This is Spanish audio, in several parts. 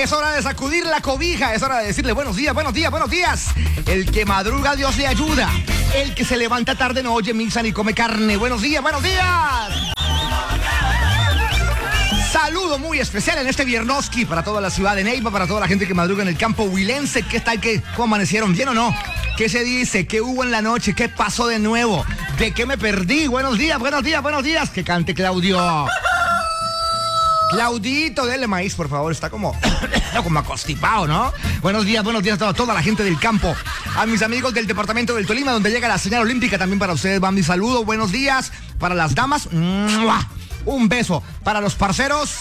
Es hora de sacudir la cobija, es hora de decirle buenos días, buenos días, buenos días. El que madruga, Dios le ayuda. El que se levanta tarde no oye misa ni come carne. Buenos días, buenos días. Saludo muy especial en este Viernoski para toda la ciudad de Neiva, para toda la gente que madruga en el campo huilense. ¿Qué tal? ¿Cómo amanecieron? ¿Bien o no? ¿Qué se dice? ¿Qué hubo en la noche? ¿Qué pasó de nuevo? ¿De qué me perdí? Buenos días, buenos días, buenos días. Que cante Claudio. Claudito, dele maíz, por favor. Está como acostipado, ¿no? Buenos días a toda la gente del campo. A mis amigos del departamento del Tolima, donde llega la señal olímpica. También para ustedes va mi saludo. Buenos días para las damas. ¡Mua! Un beso para los parceros.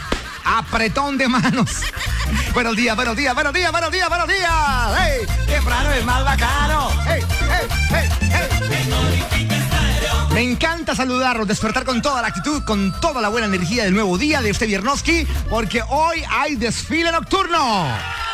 Apretón de manos. Buenos días, buenos días, buenos días, buenos días, buenos días. ¡Hey! ¡Temprano es más bacano! ¡Hey, hey, hey, hey! Me encanta saludarlos, despertar con toda la actitud, con toda la buena energía del nuevo día de este Viernoski, porque hoy hay desfile nocturno.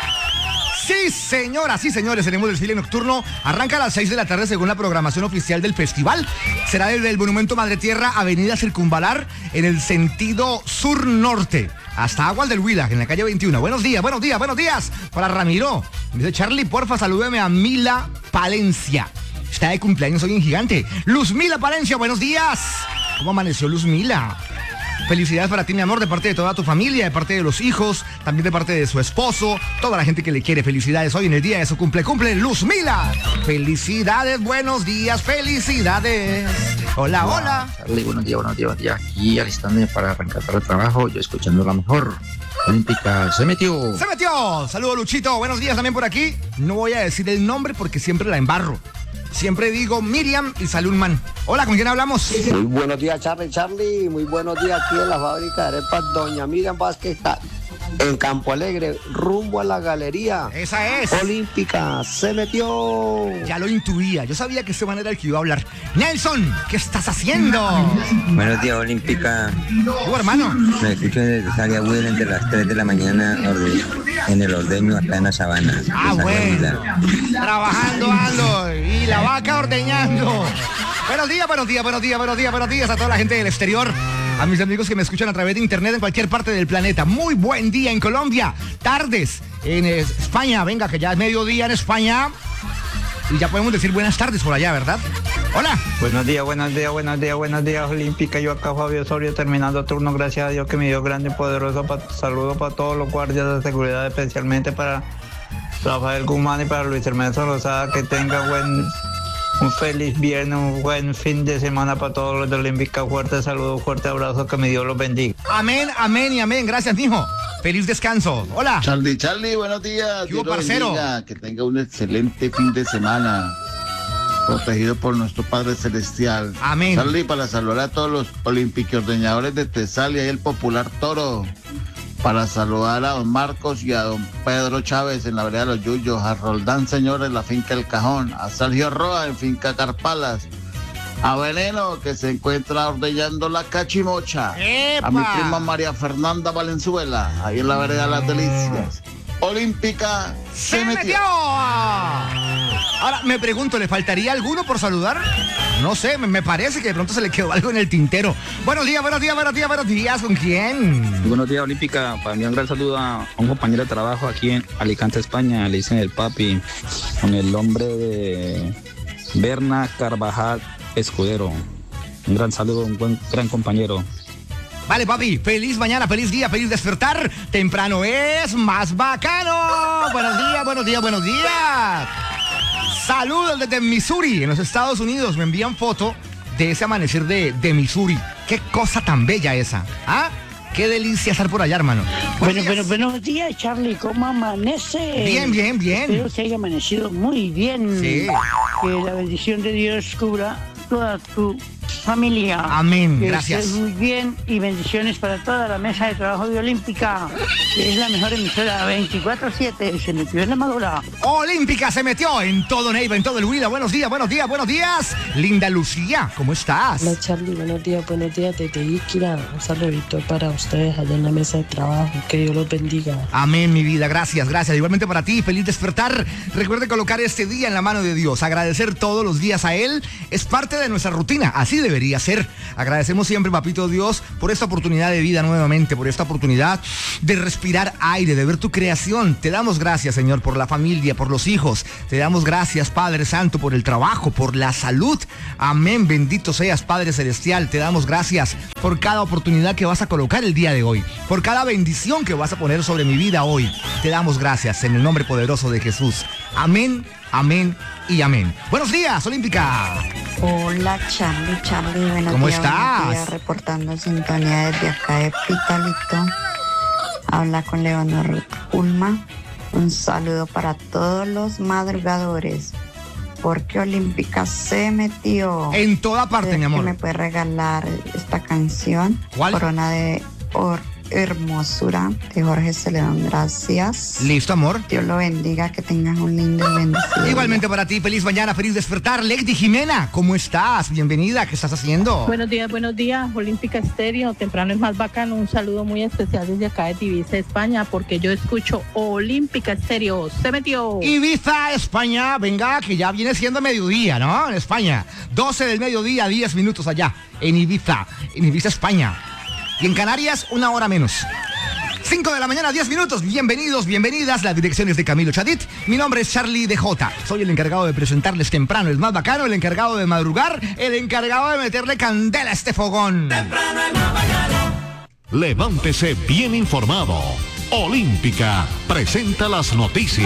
Sí, señoras, sí, señores, tenemos desfile nocturno. Arranca a las 6 de la tarde según la programación oficial del festival. Será desde el Monumento Madre Tierra, Avenida Circunvalar, en el sentido sur-norte, hasta Aguas del Huila, en la calle 21. Buenos días, buenos días, buenos días. Para Ramiro. Dice Charlie, porfa, salúdeme a Mila Palencia. Está de cumpleaños hoy en Gigante. Luz Mila Palencia, buenos días. ¿Cómo amaneció Luz Mila? Felicidades para ti, mi amor, de parte de toda tu familia, de parte de los hijos, también de parte de su esposo, toda la gente que le quiere. Felicidades hoy en el día de su cumple Luz Mila. Felicidades, buenos días, felicidades. Hola, hola. Charlie, buenos días, buenos días, buenos días. Aquí alistándome para arrancar para el trabajo, yo escuchando la mejor. Olímpica, se metió. Se metió. Saludos, Luchito. Buenos días también por aquí. No voy a decir el nombre porque siempre la embarro. Siempre digo Miriam y Saludman. Hola, ¿con quién hablamos? Muy buenos días, Charlie. Muy buenos días aquí en la fábrica de arepas Doña Miriam Vázquez, en Campo Alegre, rumbo a la galería. Esa es. Olímpica, se metió. Ya lo intuía. Yo sabía que ese man era el que iba a hablar. Nelson, ¿qué estás haciendo? Buenos días, Olímpica. ¿Tú, hermano? Me escucho desde Salia Will entre las 3 de la mañana en el ordeño acá en la sabana. Ah, bueno. Trabajando ando y la vaca ordeñando. Buenos días, buenos días, buenos días, buenos días, buenos días a toda la gente del exterior. A mis amigos que me escuchan a través de internet en cualquier parte del planeta. Muy buen día en Colombia. Tardes en España. Venga, que ya es mediodía en España. Y ya podemos decir buenas tardes por allá, ¿verdad? Hola. Buenos días, buenos días, buenos días, buenos días, Olímpica. Yo acá, Fabio Osorio, terminando turno. Gracias a Dios que me dio grande y poderoso. Saludos para todos los guardias de seguridad, especialmente para Rafael Guzmán y para Luis Hermeso Rosada. Que tenga un feliz viernes, un buen fin de semana para todos los de Olímpica. Fuerte saludo, fuerte abrazo, que mi Dios los bendiga. Amén, amén y amén. Gracias, mijo. Feliz descanso. Hola. Charlie, buenos días. ¿Qué hubo, parcero? Bendiga, que tenga un excelente fin de semana, protegido por nuestro Padre Celestial. Amén. Charlie, para saludar a todos los olímpicos-ordeñadores de Tesalia y el Popular Toro. Para saludar a don Marcos y a don Pedro Chávez en la vereda de los Yuyos, a Roldán Señor en la finca El Cajón, a Sergio Roa en finca Carpalas, a Veneno que se encuentra ordeñando la cachimocha, ¡epa! A mi prima María Fernanda Valenzuela, ahí en la vereda de las Delicias. Olímpica se metió. Ahora me pregunto, ¿le faltaría alguno por saludar? No sé, me parece que de pronto se le quedó algo en el tintero. Buenos días, buenos días, buenos días, buenos días. ¿Con quién? Buenos días, Olímpica. Para mí un gran saludo a un compañero de trabajo aquí en Alicante, España. Le dicen el papi, con el nombre de Berna Carvajal Escudero. Un gran saludo, un gran compañero. Vale, papi, feliz mañana, feliz día, feliz despertar. Temprano es más bacano. Buenos días, buenos días, buenos días. Saludos desde Missouri, en los Estados Unidos. Me envían foto de ese amanecer de Missouri. Qué cosa tan bella esa. ¿Ah? Qué delicia estar por allá, hermano. Buenos días, Charlie. ¿Cómo amanece? Bien, bien, bien. Espero que haya amanecido muy bien. Sí. Que la bendición de Dios cubra toda tu familia. Amén, que gracias. estés muy bien y bendiciones para toda la mesa de trabajo de Olímpica, que es la mejor emisora 24/7. Se metió en la madura. Olímpica se metió en todo Neiva, en todo el Huila. Buenos días, buenos días, buenos días. Linda Lucía, ¿cómo estás? Hola, Charlie, buenos días desde Iquira. Un saludito para ustedes allá en la mesa de trabajo. Que Dios los bendiga. Amén, mi vida, gracias, gracias. Igualmente para ti, feliz despertar. Recuerde colocar este día en la mano de Dios. Agradecer todos los días a Él es parte de nuestra rutina. Así debería ser. Agradecemos siempre, papito Dios, por esta oportunidad de vida nuevamente, por esta oportunidad de respirar aire, de ver tu creación. Te damos gracias, Señor, por la familia, por los hijos. Te damos gracias, Padre Santo, por el trabajo, por la salud. Amén, bendito seas, Padre Celestial. Te damos gracias por cada oportunidad que vas a colocar el día de hoy, por cada bendición que vas a poner sobre mi vida hoy. Te damos gracias en el nombre poderoso de Jesús. Amén, amén y amén. Buenos días, Olímpica. Hola, Charlie, buenos ¿Cómo días, estás? buenos días, reportando sintonía desde acá de Pitalito. Habla con Leonor Ulma. Un saludo para todos los madrugadores, porque Olímpica se metió. En toda parte, mi amor. ¿Me puede regalar esta canción? ¿Cuál? Corona de Hermosura, de Jorge Celedón. Gracias. Listo, amor. Dios lo bendiga, que tengas un lindo y bendecido Igualmente para ti, feliz mañana, feliz despertar. Lady Jimena, ¿cómo estás? Bienvenida, ¿qué estás haciendo? Buenos días, Olímpica Estéreo, temprano es más bacano. Un saludo muy especial desde acá de Ibiza, España, porque yo escucho Olímpica Estéreo. Se metió. Ibiza, España, venga, que ya viene siendo mediodía, ¿no? En España, 12 del mediodía, 10 minutos allá, en Ibiza, España. Y en Canarias, 1 hora menos. 5 de la mañana, 10 minutos. Bienvenidos, bienvenidas. La dirección es de Camilo Chadit. Mi nombre es Charlie DJ. Soy el encargado de presentarles temprano el más bacano, el encargado de madrugar, el encargado de meterle candela a este fogón. Temprano el más bacano. Levántese bien informado. Olímpica presenta las noticias.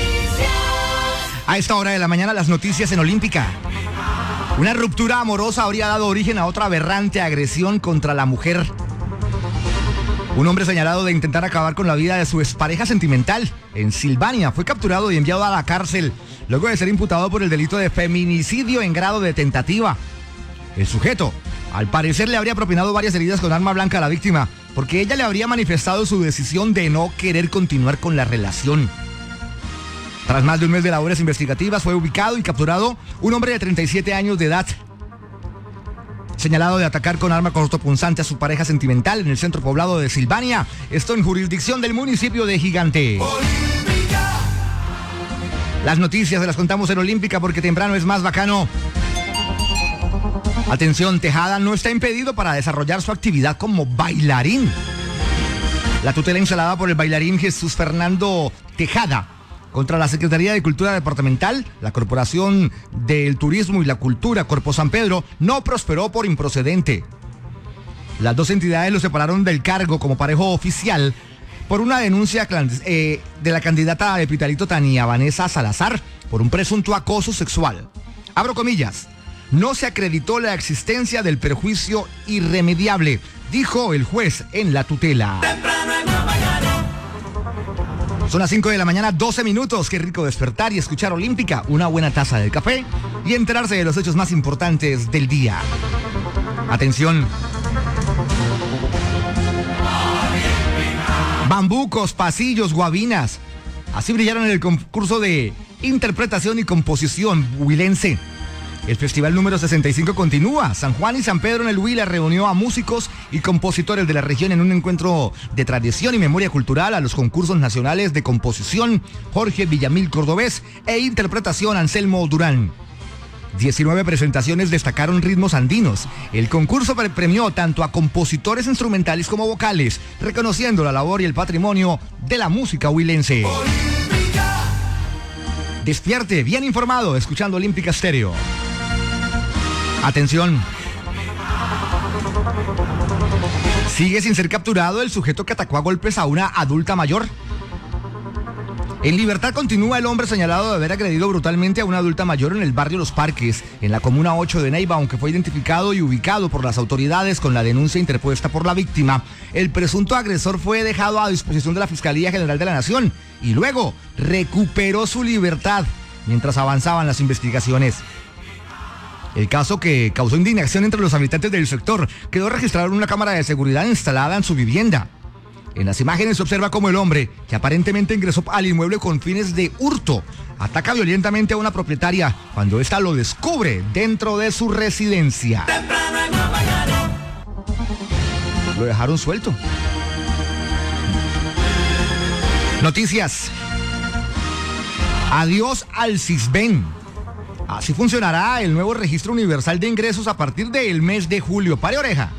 A esta hora de la mañana, las noticias en Olímpica. Una ruptura amorosa habría dado origen a otra aberrante agresión contra la mujer. Un hombre señalado de intentar acabar con la vida de su expareja sentimental en Silvania fue capturado y enviado a la cárcel luego de ser imputado por el delito de feminicidio en grado de tentativa. El sujeto, al parecer, le habría propinado varias heridas con arma blanca a la víctima porque ella le habría manifestado su decisión de no querer continuar con la relación. Tras más de un mes de labores investigativas, fue ubicado y capturado un hombre de 37 años de edad, señalado de atacar con arma cortopunzante a su pareja sentimental en el centro poblado de Silvania, esto en jurisdicción del municipio de Gigante. Olímpica. Las noticias se las contamos en Olímpica porque temprano es más bacano. Atención, Tejada no está impedido para desarrollar su actividad como bailarín. La tutela instalada por el bailarín Jesús Fernando Tejada contra la Secretaría de Cultura Departamental, la Corporación del Turismo y la Cultura, Corpo San Pedro, no prosperó por improcedente. Las dos entidades lo separaron del cargo como parejo oficial por una denuncia de la candidata de Pitalito, Tania Vanessa Salazar, por un presunto acoso sexual. Abro comillas. No se acreditó la existencia del perjuicio irremediable, dijo el juez en la tutela. Son las 5 de la mañana, 12 minutos. Qué rico despertar y escuchar Olímpica, una buena taza de café y enterarse de los hechos más importantes del día. Atención. Bambucos, pasillos, guabinas. Así brillaron en el concurso de interpretación y composición huilense. El festival número 65 continúa. San Juan y San Pedro en el Huila reunió a músicos y compositores de la región en un encuentro de tradición y memoria cultural a los concursos nacionales de composición Jorge Villamil Cordobés e interpretación Anselmo Durán. 19 presentaciones destacaron ritmos andinos. El concurso premió tanto a compositores instrumentales como vocales, reconociendo la labor y el patrimonio de la música huilense. Despierte bien informado, escuchando Olímpica Estéreo. Atención. Sigue sin ser capturado el sujeto que atacó a golpes a una adulta mayor. En libertad continúa el hombre señalado de haber agredido brutalmente a una adulta mayor en el barrio Los Parques, en la comuna 8 de Neiva, aunque fue identificado y ubicado por las autoridades con la denuncia interpuesta por la víctima. El presunto agresor fue dejado a disposición de la Fiscalía General de la Nación y luego recuperó su libertad mientras avanzaban las investigaciones. El caso, que causó indignación entre los habitantes del sector, quedó registrado en una cámara de seguridad instalada en su vivienda. En las imágenes se observa cómo el hombre, que aparentemente ingresó al inmueble con fines de hurto, ataca violentamente a una propietaria cuando ésta lo descubre dentro de su residencia. Lo dejaron suelto. Noticias. Adiós al Cisben. Así funcionará el nuevo registro universal de ingresos a partir del mes de julio. Pare oreja.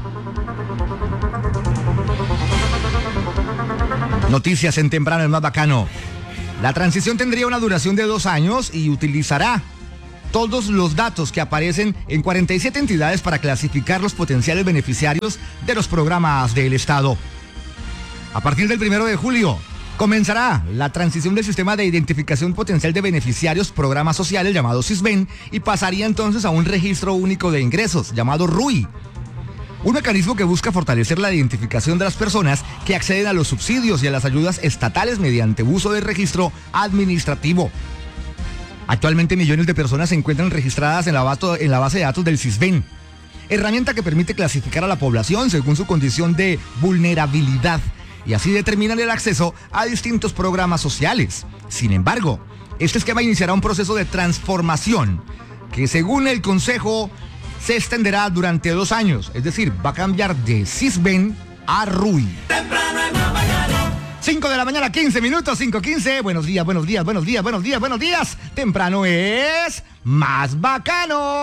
Noticias en temprano, el más bacano. La transición tendría una duración de 2 años y utilizará todos los datos que aparecen en 47 entidades para clasificar los potenciales beneficiarios de los programas del Estado. A partir del 1 de julio comenzará la transición del sistema de identificación potencial de beneficiarios, programas sociales llamado SISBEN, y pasaría entonces a un registro único de ingresos llamado RUI. Un mecanismo que busca fortalecer la identificación de las personas que acceden a los subsidios y a las ayudas estatales mediante uso del registro administrativo. Actualmente millones de personas se encuentran registradas en la base de datos del SISBEN, herramienta que permite clasificar a la población según su condición de vulnerabilidad y así determinan el acceso a distintos programas sociales. Sin embargo, este esquema iniciará un proceso de transformación que, según el Consejo, se extenderá durante 2 años, es decir, va a cambiar de SISBEN a RUI. 5 de la mañana, 15 minutos, 5:15. Buenos días, buenos días, buenos días, buenos días, buenos días. Temprano es más bacano.